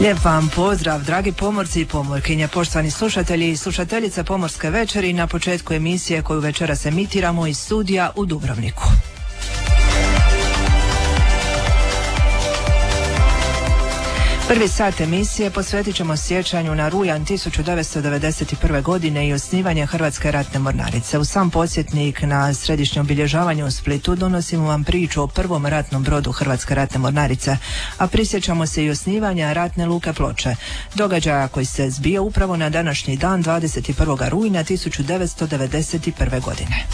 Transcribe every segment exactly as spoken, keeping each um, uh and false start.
Lijep vam pozdrav, dragi pomorci i pomorkinje, poštovani slušatelji i slušateljice Pomorske večeri na početku emisije koju večeras emitiramo iz studija u Dubrovniku. Prvi sat emisije posvetit ćemo sjećanju na rujan tisuću devetsto devedeset prve. godine i osnivanje Hrvatske ratne mornarice. U sam podsjetnik na središnje obilježavanje u Splitu donosimo vam priču o prvom ratnom brodu Hrvatske ratne mornarice, a prisjećamo se i osnivanja ratne luke Ploče, događaja koji se zbio upravo na današnji dan dvadeset prvog rujna tisuću devetsto devedeset prve. godine.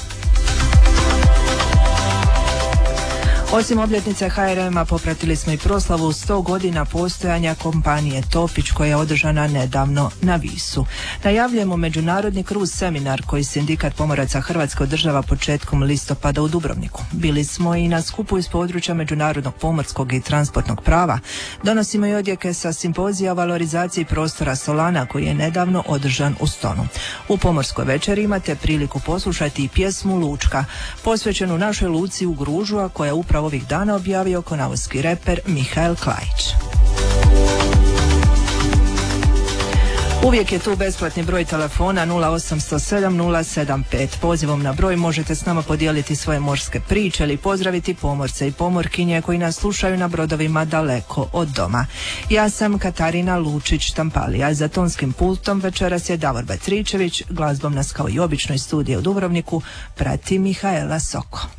Osim obljetnice ha er ema popratili smo i proslavu sto godina postojanja kompanije Topić koja je održana nedavno na Visu. Najavljujemo međunarodni kruz seminar koji Sindikat pomoraca Hrvatske održava početkom listopada u Dubrovniku. Bili smo i na skupu iz područja međunarodnog pomorskog i transportnog prava. Donosimo i odjeke sa simpozija o valorizaciji prostora Solana koji je nedavno održan u Stonu. U Pomorskoj večeri imate priliku poslušati i pjesmu Lučka, posvećenu našoj luci u Gružu, a koja je upravo ovih dana objavio konavoski reper Mihael Klajić. Uvijek je tu besplatni broj telefona nula osam sto sedam nula sedam pet. Pozivom na broj možete s nama podijeliti svoje morske priče ili pozdraviti pomorce i pomorkinje koji nas slušaju na brodovima daleko od doma. Ja sam Katarina Lučić-Tampalija, za tonskim pultom večeras je Davor Betričević, glazbom nas kao i obično iz studija u Dubrovniku prati Mihaela Soko.